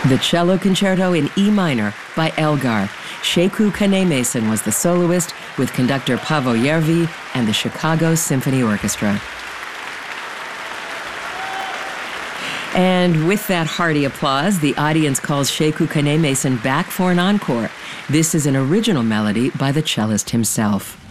The Cello Concerto in E minor by Elgar. Sekou Kane-Mason was the soloist with conductor Paavo Järvi and the Chicago Symphony Orchestra. And with that hearty applause, the audience calls Sekou Kane-Mason back for an encore. This is an original melody by the cellist himself.